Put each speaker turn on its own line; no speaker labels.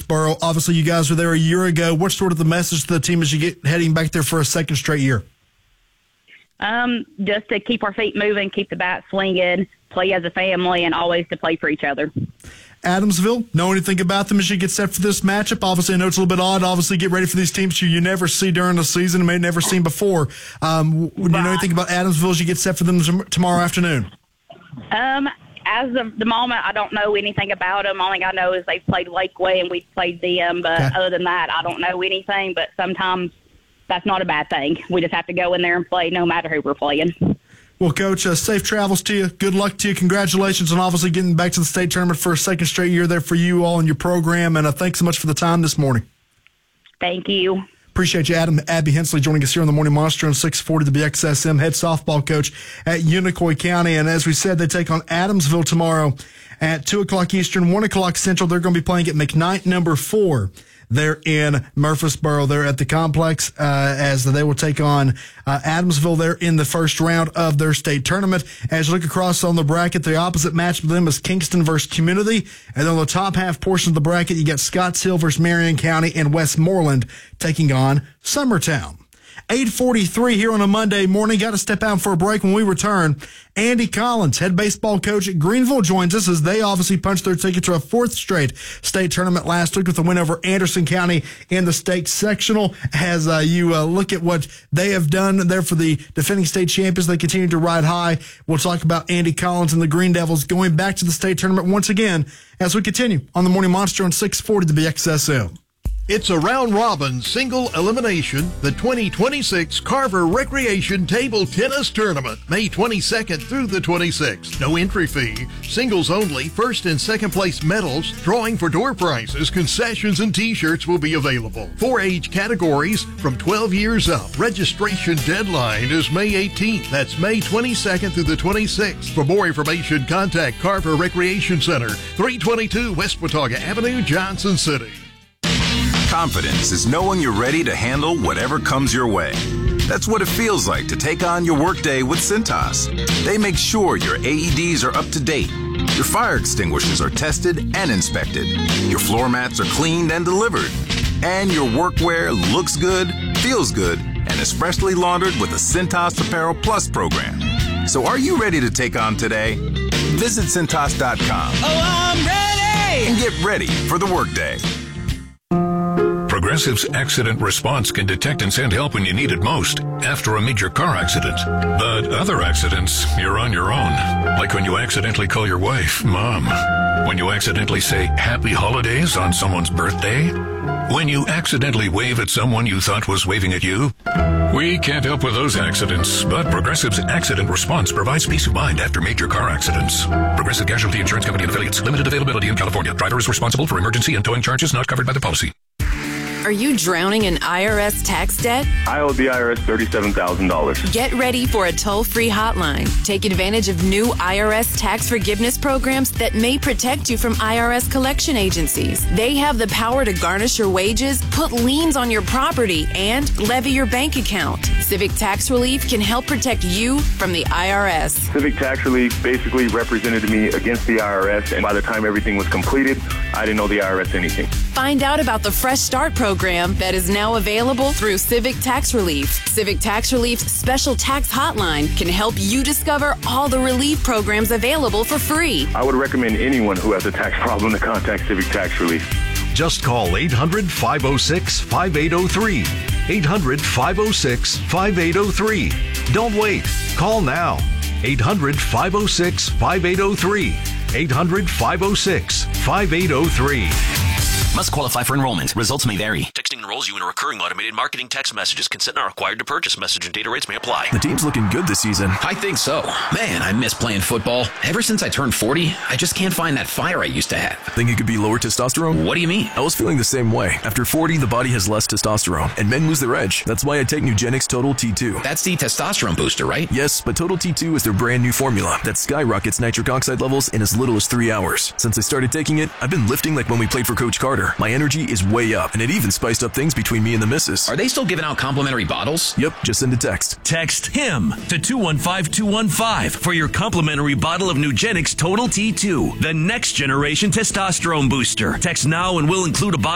Murfreesboro. Obviously, you guys were there a year ago. What's sort of the message to the team as you get heading back there for a second straight year?
Just to keep our feet moving, keep the bat swinging, play as a family, and always to play for each other.
Adamsville, know anything about them as you get set for this matchup? Obviously, I know it's a little bit odd. Obviously, get ready for these teams you never see during the season and may never seen before. You know anything about Adamsville as you get set for them tomorrow afternoon?
As of the moment, I don't know anything about them. All I know is they've played Lakeway and we've played them. But other than that, I don't know anything. But sometimes that's not a bad thing. We just have to go in there and play no matter who we're playing.
Well, Coach, safe travels to you. Good luck to you. Congratulations on obviously getting back to the state tournament for a second straight year there for you all in your program. And thanks so much for the time this morning.
Thank you.
Appreciate you, Abby Hensley, joining us here on the Morning Monster on 640 the BXSM, head softball coach at Unicoi County. And as we said, they take on Adamsville tomorrow at 2 o'clock Eastern, 1 o'clock Central. They're going to be playing at McKnight number 4. They're in Murfreesboro. They're at the complex as they will take on Adamsville there in the first round of their state tournament. As you look across on the bracket, the opposite match for them is Kingston versus Community. And on the top half portion of the bracket, you got Scottsdale versus Marion County and Westmoreland taking on Summertown. 8:43 here on a Monday morning. Got to step out for a break. When we return, Andy Collins, head baseball coach at Greenville, joins us as they obviously punched their ticket to a 4th straight state tournament last week with a win over Anderson County in the state sectional. As you look at what they have done there for the defending state champions, they continue to ride high. We'll talk about Andy Collins and the Green Devils going back to the state tournament once again as we continue on the Morning Monster on 640 the BXSM.
It's a round-robin single elimination, the 2026 Carver Recreation Table Tennis Tournament, May 22nd through the 26th. No entry fee, singles only, first and second place medals, drawing for door prizes, concessions, and t-shirts will be available. 4 age categories from 12 years up. Registration deadline is May 18th. That's May 22nd through the 26th. For more information, contact Carver Recreation Center, 322 West Watauga Avenue, Johnson City.
Confidence is knowing you're ready to handle whatever comes your way. That's what it feels like to take on your workday with Cintas. They make sure your AEDs are up to date, your fire extinguishers are tested and inspected, your floor mats are cleaned and delivered, and your workwear looks good, feels good, and is freshly laundered with the Cintas Apparel Plus program. So are you ready to take on today? Visit Cintas.com.
Oh, I'm ready!
And get ready for the workday.
Progressive's accident response can detect and send help when you need it most after a major car accident. But other accidents, you're on your own. Like when you accidentally call your wife Mom. When you accidentally say Happy Holidays on someone's birthday. When you accidentally wave at someone you thought was waving at you. We can't help with those accidents, but Progressive's accident response provides peace of mind after major car accidents. Progressive Casualty Insurance Company and Affiliates. Limited availability in California. Driver is responsible for emergency and towing charges not covered by the policy.
Are you drowning in IRS tax debt?
I owe the IRS $37,000.
Get ready for a toll-free hotline. Take advantage of new IRS tax forgiveness programs that may protect you from IRS collection agencies. They have the power to garnish your wages, put liens on your property, and levy your bank account. Civic Tax Relief can help protect you from the IRS.
Civic Tax Relief basically represented me against the IRS, and by the time everything was completed, I didn't owe the IRS anything.
Find out about the Fresh Start program that is now available through Civic Tax Relief. Civic Tax Relief's special tax hotline can help you discover all the relief programs available for free.
I would recommend anyone who has a tax problem to contact Civic Tax Relief.
Just call 800-506-5803. 800-506-5803. Don't wait. Call now. 800-506-5803. 800-506-5803.
Must qualify for enrollment. Results may vary. Texting enrolls you in a recurring automated marketing text messages. Consent not required to purchase. Message and data rates may apply.
The team's looking good this season.
I think so. Man, I miss playing football. Ever since I turned 40, I just can't find that fire I used to have.
Think it could be lower testosterone?
What do you mean?
I was feeling the same way. After 40, the body has less testosterone, and men lose their edge. That's why I take Nugenix Total T2.
That's the testosterone booster, right?
Yes, but Total T2 is their brand new formula that skyrockets nitric oxide levels in as little as 3 hours. Since I started taking it, I've been lifting like when we played for Coach Carter. My energy is way up, and it even spiced up things between me and the missus.
Are they still giving out complimentary bottles?
Yep, just send a text.
Text HIM to 215215 for your complimentary bottle of Nugenix Total T2, the next generation testosterone booster. Text now and we'll include a bottle